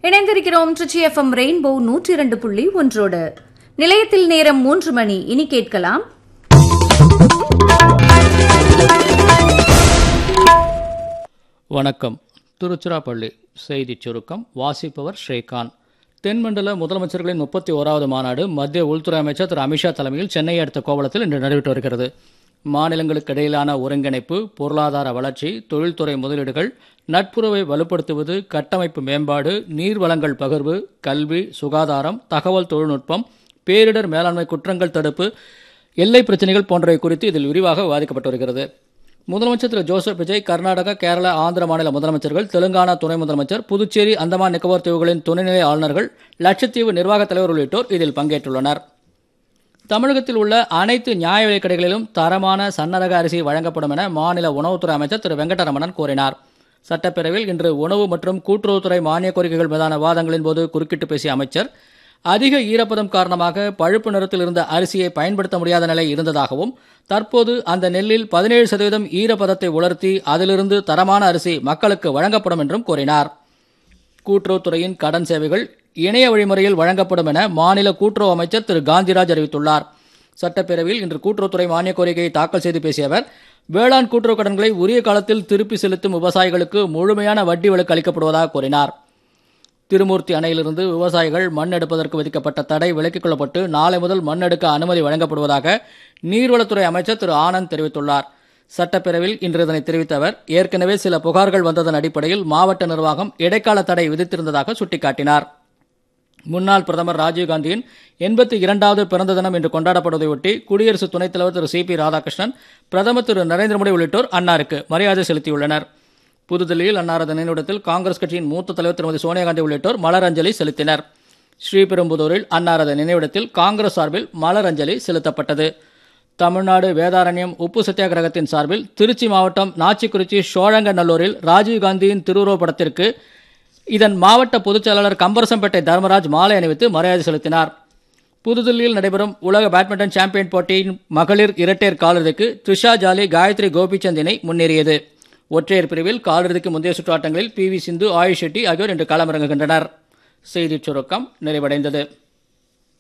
இணைந்திருக்கிறோம் Trichy FM rainbow 102.1 நிலையத்தில் நேரம் 3 மணி. இனி கேட்கலாம் வணக்கம். திருச்சிராப்பள்ளி செய்திச் சுருக்கம் வாசிப்பவர் ஸ்ரீகாந்த். தென்மண்டல முதலமைச்சர்களின் 31வது மாநாடு மத்திய உள்துறை அமைச்சர் திரு அமித்ஷா தலைமையில் சென்னையை அடுத்த கோவளத்தில் இன்று நடைபெற்று வருகிறது. மாநிலங்களுக்கு இடையிலான ஒருங்கிணைப்பு, பொருளாதார வளர்ச்சி, தொழில்துறை முதலீடுகள், நட்புறவை வலுப்படுத்துவது, கட்டமைப்பு மேம்பாடு, நீர்வளங்கள் பகிர்வு, கல்வி, சுகாதாரம், தகவல் தொழில்நுட்பம், பேரிடர் மேலாண்மை, குற்றங்கள் தடுப்பு, எல்லை பிரச்சினைகள் போன்றவை குறித்து இதில் விரிவாக விவாதிக்கப்பட்டு வருகிறது. முதலமைச்சர் திரு ஜோசப் விஜய், கர்நாடகா, கேரளா, ஆந்திர மாநில முதலமைச்சர்கள், தெலுங்கானா துணை முதலமைச்சர், புதுச்சேரி, அந்தமான் நிக்கோபார் தீவுகளின் துணைநிலை ஆளுநர்கள், லட்சத்தீவு நிர்வாகத் தலைவர் உள்ளிட்டோர் இதில் பங்கேற்றுள்ளனர். தமிழகத்தில் உள்ள அனைத்து நியாய விலைக் கடைகளிலும் தரமான சன்னரக அரிசி வழங்கப்படும் என மாநில உணவுத்துறை அமைச்சர் திரு வெங்கடரமணன் கூறினார். சட்டப்பேரவையில் இன்று உணவு மற்றும் கூட்டுறவுத்துறை மானிய கோரிக்கைகள் மீதான விவாதங்களின் போது குறுக்கிட்டு பேசிய அமைச்சர், அதிக ஈரப்பதம் காரணமாக பழுப்பு நிறத்தில் இருந்த அரிசியை பயன்படுத்த முடியாத நிலை இருந்ததாகவும், தற்போது அந்த நெல்லில் 17% ஈரப்பதத்தை உலர்த்தி அதிலிருந்து தரமான அரிசி மக்களுக்கு வழங்கப்படும் என்றும் கூறினார். கூட்டுறவுத்துறையின் கடன் சேவைகள் இணைய வழிமுறையில் வழங்கப்படும் என மாநில கூட்டுறவு அமைச்சர் திரு காந்திராஜ் அறிவித்துள்ளார். சட்டப்பேரவையில் இன்று கூட்டுறவுத்துறை மானிய கோரிக்கையை தாக்கல் செய்து பேசிய அவர், வேளாண் கூட்டுறவு கடன்களை உரிய காலத்தில் திருப்பி செலுத்தும் விவசாயிகளுக்கு முழுமையான வட்டி விலக்கு அளிக்கப்படுவதாக கூறினார். திருமூர்த்தி அணையிலிருந்து விவசாயிகள் மண் எடுப்பதற்கு விதிக்கப்பட்ட தடை விலக்கிக் கொள்ளப்பட்டு நாளை முதல் மண் எடுக்க அனுமதி வழங்கப்படுவதாக நீர்வளத்துறை அமைச்சர் திரு ஆனந்த் தெரிவித்துள்ளார். சட்டப்பேரவையில் இன்று இதனை தெரிவித்த அவர், ஏற்கனவே சில புகார்கள் வந்ததன் அடிப்படையில் மாவட்ட நிர்வாகம் இடைக்கால தடை விதித்திருந்ததாக சுட்டிக்காட்டினார். முன்னாள் பிரதமர் ராஜீவ்காந்தியின் 82வது பிறந்த தினம் இன்று கொண்டாடப்படுவதையொட்டி குடியரசு துணைத் தலைவர் திரு சி பி ராதாகிருஷ்ணன், பிரதமர் திரு நரேந்திர மோடி உள்ளிட்டோர் அன்னாருக்கு மரியாதை செலுத்தியுள்ளனர். புதுதில்லியில் அன்னாரது நினைவிடத்தில் காங்கிரஸ் கட்சியின் மூத்த தலைவர் திருமதி சோனியாகாந்தி உள்ளிட்டோர் மலரஞ்சலி செலுத்தினர். ஸ்ரீபெரும்புதூரில் அன்னாரது நினைவிடத்தில் காங்கிரஸ் சார்பில் மலரஞ்சலி செலுத்தப்பட்டது. தமிழ்நாடு வேதாரண்யம் உப்பு சத்தியாகிரகத்தின் சார்பில் திருச்சி மாவட்டம் நாச்சிக்குறிச்சி சோழங்கநல்லூரில் ராஜீவ்காந்தியின் திருவுருவப் படத்திற்கு இதன் மாவட்ட பொதுச் செயலாளர் கம்பரசம்பேட்டை தர்மராஜ் மாலை அணிவித்து மரியாதை செலுத்தினார். புதுதில்லியில் நடைபெறும் உலக பேட்மிண்டன் சாம்பியன் போட்டியின் மகளிர் இரட்டையர் காலிறுதிக்கு த்ரிஷா ஜாலி, காயத்ரி கோபிச்சந்த் இணை முன்னேறியது. ஒற்றையர் பிரிவில் காலிறுதிக்கு முந்தைய சுற்று ஆட்டங்களில் பி வி சிந்து, ஆயுஷ் ஷெட்டி ஆகியோர் இன்று களமிறங்குகின்றனர். செய்திச் சுருக்கம் நிறைவடைந்தது.